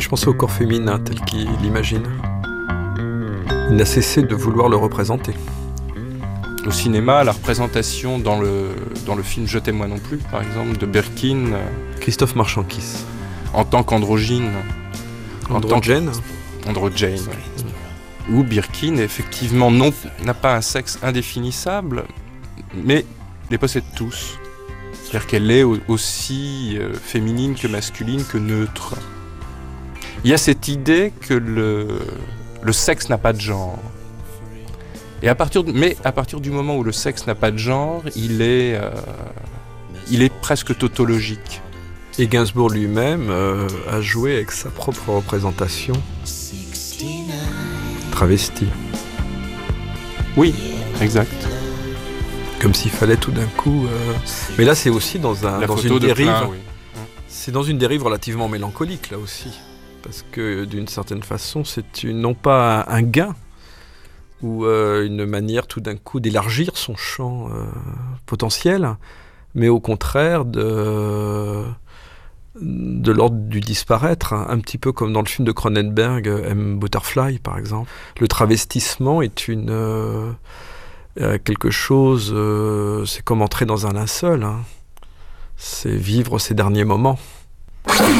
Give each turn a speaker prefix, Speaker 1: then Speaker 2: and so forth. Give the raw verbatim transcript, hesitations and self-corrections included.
Speaker 1: pense au corps féminin tel qu'il l'imagine. Il n'a cessé de vouloir le représenter.
Speaker 2: Au cinéma, la représentation dans le, dans le film Je t'aime moi non plus, par exemple, de Birkin.
Speaker 1: Christophe Marchand-Kiss.
Speaker 2: En tant qu'androgyne.
Speaker 1: Androgène.
Speaker 2: Androgène, oui. Où Birkin, effectivement, non, n'a pas un sexe indéfinissable, mais les possède tous. C'est-à-dire qu'elle est aussi euh, féminine que masculine que neutre. Il y a cette idée que le, le sexe n'a pas de genre. Et à partir de, mais à partir du moment où le sexe n'a pas de genre, il est, euh, il est presque tautologique.
Speaker 1: Et Gainsbourg lui-même euh, a joué avec sa propre représentation travestie.
Speaker 2: Oui, exact.
Speaker 1: Comme s'il fallait tout d'un coup... Euh... Mais là, c'est aussi dans, un, dans une dérive... Plein, oui. C'est dans une dérive relativement mélancolique, là aussi. Parce que, d'une certaine façon, c'est une, non pas un gain, ou euh, une manière tout d'un coup d'élargir son champ euh, potentiel, mais au contraire de, de l'ordre du disparaître, hein, un petit peu comme dans le film de Cronenberg, M. Butterfly par exemple. Le travestissement est une, euh, euh, quelque chose, euh, c'est comme entrer dans un linceul, hein. C'est vivre ses derniers moments.